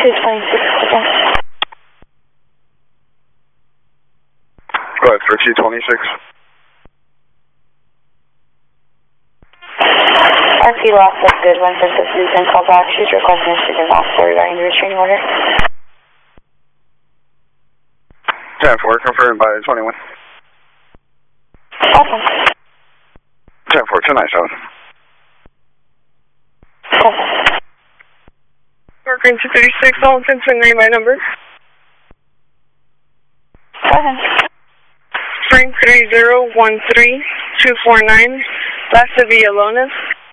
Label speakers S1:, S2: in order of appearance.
S1: Go ahead for 226.
S2: RP lost looks good. When this is in call back, she's requesting a student officer regarding the restraining order.
S1: 10-4, confirmed by 21.
S2: Awesome.
S1: 10-4, 297.
S2: Awesome.
S3: Green 236, all intents and name by number.
S2: Awesome.
S3: Spring 3013249, Plaza Villalones.